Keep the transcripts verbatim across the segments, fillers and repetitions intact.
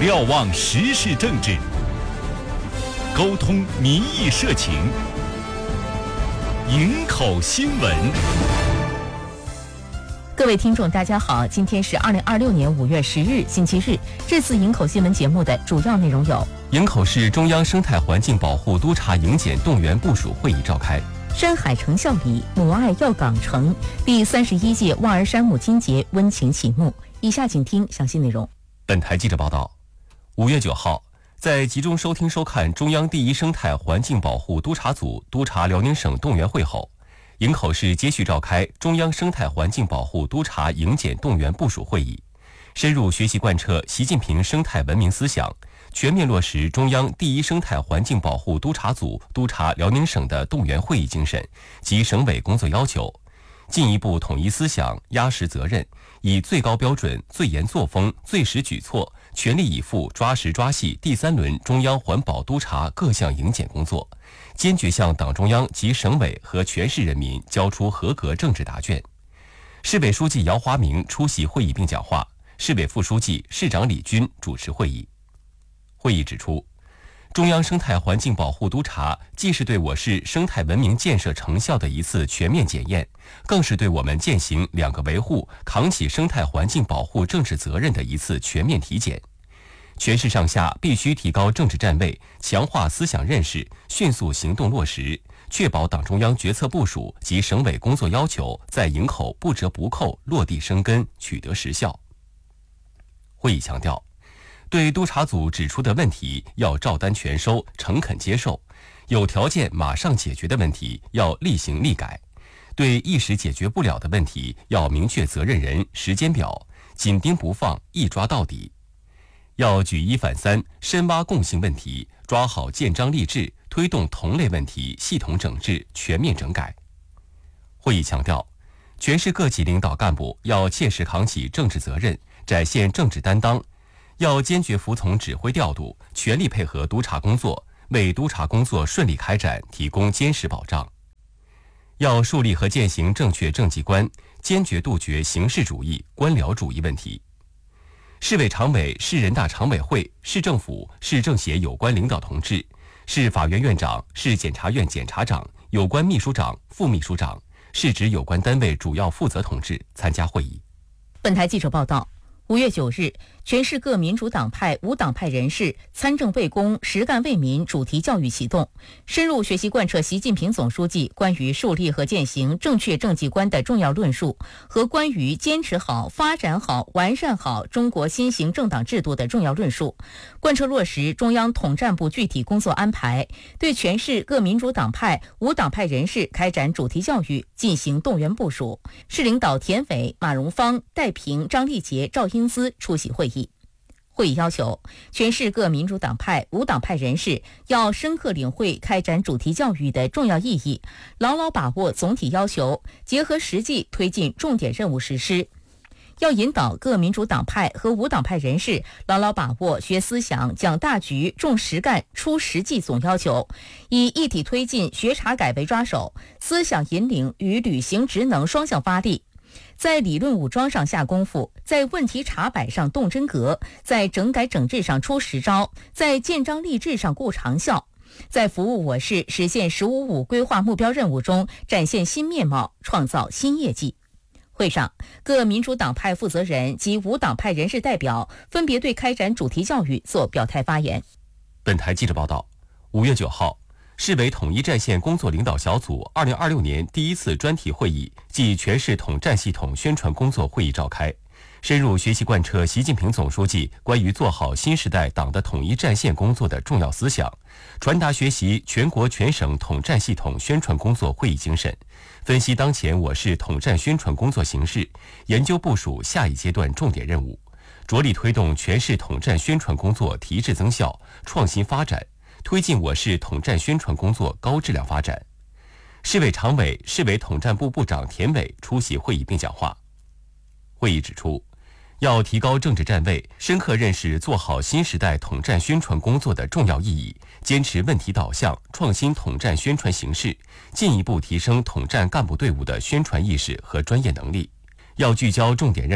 瞭望时事政治，沟通民意社情，营口新闻。 各位听众大家好，今天是二零二六年五月十日星期日。这次营口新闻节目的主要内容有： 营口市中央生态环境保护督察营检动员部署会议召开； 山海城校里母爱耀港城第三十一届望儿山母亲节温情启幕。以下请听详细内容。 本台记者报道，五月九号，在集中收听收看中央第一生态环境保护督察组督察辽宁省动员会后，营口市接续召开中央生态环境保护督察营检动员部署会议，深入学习贯彻习近平生态文明思想，全面落实中央第一生态环境保护督察组督察辽宁省的动员会议精神及省委工作要求，进一步统一思想、压实责任，以最高标准、最严作风、最实举措，全力以赴抓实抓细第三轮中央环保督察各项营检工作，坚决向党中央及省委和全市人民交出合格政治答卷。市委书记姚华明出席会议并讲话，市委副书记、市长李军主持会议。会议指出，中央生态环境保护督察既是对我市生态文明建设成效的一次全面检验，更是对我们践行两个维护、扛起生态环境保护政治责任的一次全面体检。全市上下必须提高政治站位，强化思想认识，迅速行动落实，确保党中央决策部署及省委工作要求在营口不折不扣落地生根，取得实效。会议强调，对督察组指出的问题要照单全收，诚恳接受；有条件马上解决的问题要立行立改；对一时解决不了的问题要明确责任人、时间表，紧盯不放，一抓到底。要举一反三，深挖共性问题，抓好建章立制，推动同类问题系统整治、全面整改。会议强调，全市各级领导干部要切实扛起政治责任，展现政治担当，要坚决服从指挥调度，全力配合督察工作，为督察工作顺利开展提供坚实保障。要树立和践行正确政绩观，坚决杜绝形式主义、官僚主义问题。市委常委、市人大常委会、市政府、市政协有关领导同志、市法院院长、市检察院检察长、有关秘书长、副秘书长、市直有关单位主要负责同志参加会议。 本台记者报道，五月九日，全市各民主党派、无党派人士参政为公、实干为民主题教育启动，深入学习贯彻习近平总书记关于树立和践行正确政绩观的重要论述和关于坚持好、发展好、完善好中国新型政党制度的重要论述，贯彻落实中央统战部具体工作安排，对全市各民主党派、无党派人士开展主题教育进行动员部署。市领导田伟、马荣芳、戴平、张立杰、赵英姿出席会议。会议要求，全市各民主党派、无党派人士要深刻领会开展主题教育的重要意义，牢牢把握总体要求，结合实际推进重点任务实施。要引导各民主党派和无党派人士牢牢把握学思想、讲大局、重实干、出实际总要求，以一体推进学查改为抓手，思想引领与履行职能双向发力。在理论武装上下功夫，在问题查摆上动真格，在整改整治上出实招，在建章立制上固长效，在服务我市实现“十五五”规划目标任务中展现新面貌，创造新业绩。会上，各民主党派负责人及无党派人士代表分别对开展主题教育做表态发言。 本台记者报道，五月九号，市委统一战线工作领导小组二零二六年第一次专题会议暨全市统战系统宣传工作会议召开，深入学习贯彻习近平总书记关于做好新时代党的统一战线工作的重要思想，传达学习全国全省统战系统宣传工作会议精神，分析当前我市统战宣传工作形势，研究部署下一阶段重点任务，着力推动全市统战宣传工作提质增效、创新发展，推进我市统战宣传工作高质量发展。市委常委、市委统战部部长田伟出席会议并讲话。会议指出，要提高政治站位，深刻认识做好新时代统战宣传工作的重要意义，坚持问题导向，创新统战宣传形式，进一步提升统战干部队伍的宣传意识和专业能力。要聚焦重点任务，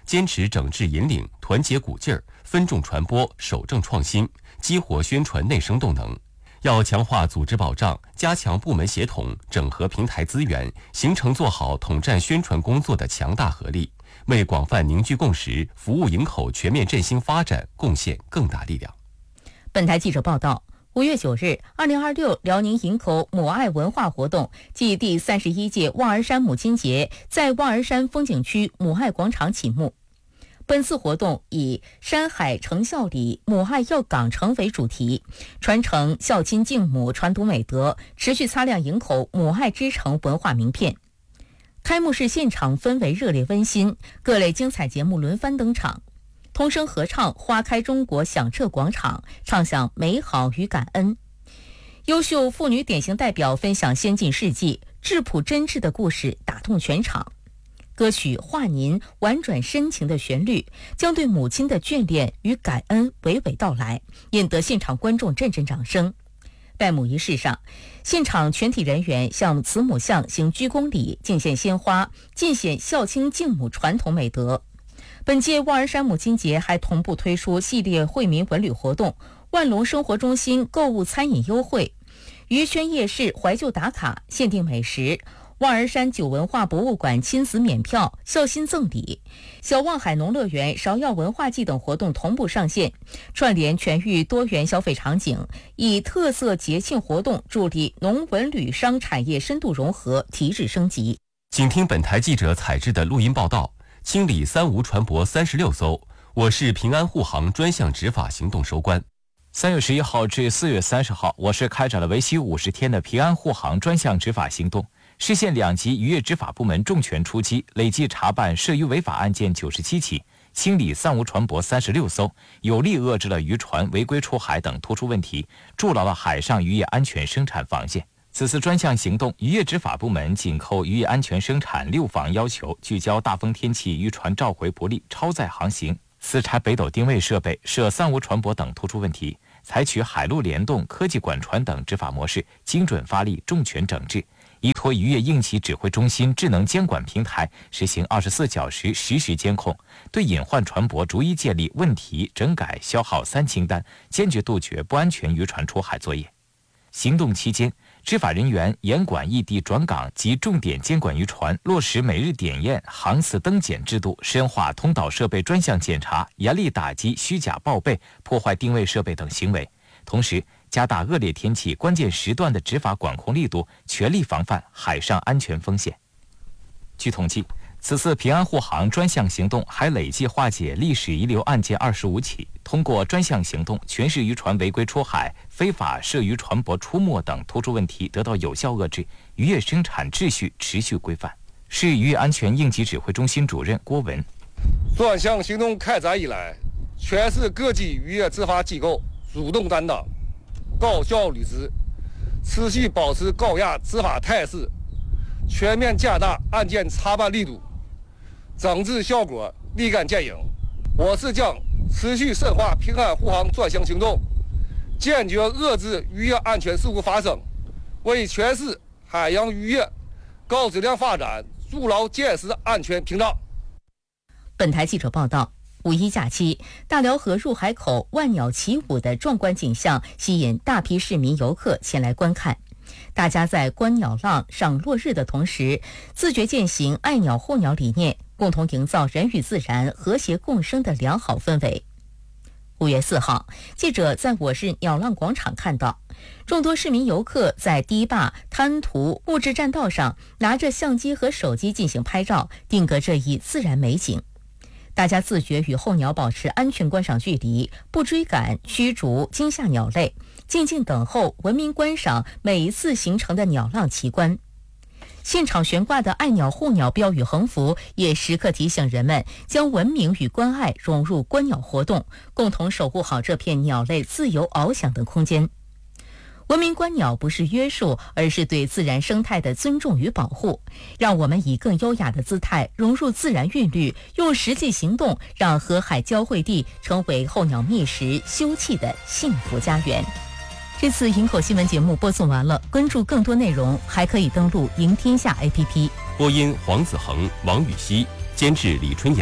坚持整治引领、团结鼓劲儿、分众传播、守正创新，激活宣传内生动能。要强化组织保障，加强部门协同，整合平台资源，形成做好统战宣传工作的强大合力，为广泛凝聚共识、服务营口全面振兴发展贡献更大力量。 本台记者报道，五月九日，二零二六辽宁营口母爱文化活动暨第三十一届望儿山母亲节在望儿山风景区母爱广场启幕。本次活动以山海成孝礼，母爱要岗成为主题，传承孝亲敬母传统美德，持续擦亮营口母爱之城文化名片。开幕式现场氛围热烈温馨，各类精彩节目轮番登场，童声合唱《花开中国》响彻广场，唱响美好与感恩。优秀妇女典型代表分享先进事迹，质朴真挚的故事打动全场。歌曲《画您》婉转深情的旋律，将对母亲的眷恋与感恩娓娓道来，引得现场观众阵阵掌声。拜母仪式上，现场全体人员向慈母像行鞠躬礼，敬献鲜花，尽显孝亲敬母传统美德。本届望儿山母亲节还同步推出系列惠民文旅活动，万隆生活中心购物餐饮优惠，渔轩夜市怀旧打卡限定美食，望儿山酒文化博物馆亲子免票孝心赠礼，小望海农乐园芍药文化季等活动同步上线，串联全域多元消费场景，以特色节庆活动助力农文旅商产业深度融合，提质升级。 请听本台记者采制的录音报道。清理三无船舶三十六艘，我市平安护航专项执法行动收官。 三月十一号至四月三十号，我市开展了为期五十天的平安护航专项执法行动，市县两级渔业执法部门重拳出击，累计查办涉渔违法案件九十七起，清理三无船舶三十六艘，有力遏制了渔船违规出海等突出问题，筑牢了海上渔业安全生产防线。此次专项行动，渔业执法部门紧扣渔业安全生产六防要求，聚焦大风天气渔船召回不利、超载航行、私拆北斗定位设备、涉三无船舶等突出问题，采取海陆联动、科技管船等执法模式，精准发力，重拳整治。依托渔业应急指挥中心智能监管平台，实行二十四小时实时监控，对隐患船舶逐一建立问题、整改、消耗三清单，坚决杜绝不安全渔船出海作业。行动期间，执法人员严管异地转港及重点监管渔船，落实每日点验、航次登检制度，深化通岛设备专项检查，严厉打击虚假报备、破坏定位设备等行为。同时，加大恶劣天气关键时段的执法管控力度，全力防范海上安全风险。据统计，此次平安护航专项行动还累计化解历史遗留案件二十五起。通过专项行动，全市渔船违规出海、非法涉渔船舶出没等突出问题得到有效遏制，渔业生产秩序持续规范。市渔业安全应急指挥中心主任郭文： 专项行动开展以来，全市各级渔业执法机构主动担当、高效履职，持续保持高压执法态势，全面加大案件查办力度，整治效果立竿见影。我市将持续深化平安护航专项行动，坚决遏制渔业安全事故发生，为全市海洋渔业高质量发展筑牢坚实安全屏障。 本台记者报道，五一假期，大辽河入海口万鸟齐舞的壮观景象吸引大批市民游客前来观看。大家在观鸟浪、赏落日的同时，自觉践行爱鸟护鸟理念，共同营造人与自然和谐共生的良好氛围。五月四号，记者在我市鸟浪广场看到，众多市民游客在堤坝、滩涂、木质栈道上拿着相机和手机进行拍照，定格这一自然美景。大家自觉与候鸟保持安全观赏距离，不追赶、驱逐、惊吓鸟类，静静等候，文明观赏每一次形成的鸟浪奇观。现场悬挂的爱鸟护鸟标语横幅也时刻提醒人们将文明与关爱融入观鸟活动，共同守护好这片鸟类自由翱翔的空间。文明观鸟不是约束，而是对自然生态的尊重与保护。让我们以更优雅的姿态融入自然韵律，用实际行动让河海交汇地成为候鸟觅食、休憩的幸福家园。这次营口新闻节目播送完了，关注更多内容还可以登录赢天下 A P P。 播音黄子恒、王禹锡，监制李春岩，组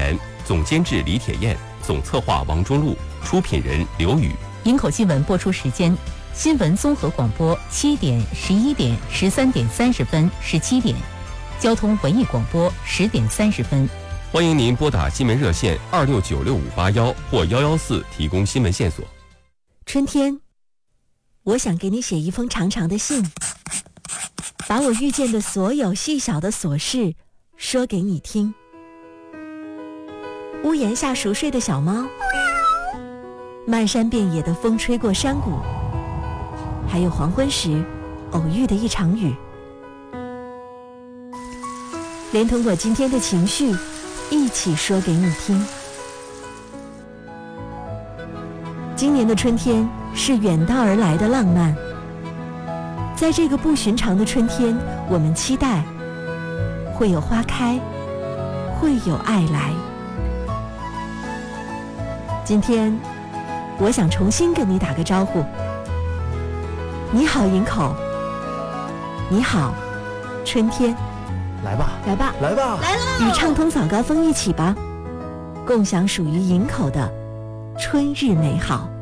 总监制李铁燕，总策划王中路，出品人刘宇。 营口新闻播出时间：新闻综合广播七点、十一点、十三点三十分、十七点；交通文艺广播十点三十分。 欢迎您拨打新闻热线二六九六五八幺或幺幺四提供新闻线索。 春天，我想给你写一封长长的信，把我遇见的所有细小的琐事说给你听。屋檐下熟睡的小猫，漫山遍野的风吹过山谷，还有黄昏时偶遇的一场雨，连同我今天的情绪一起说给你听。今年的春天是远道而来的浪漫，在这个不寻常的春天，我们期待会有花开，会有爱来。今天我想重新跟你打个招呼，你好营口，你好春天， 来吧来吧来吧来了，与畅通早高峰一起吧，共享属于营口的春日美好。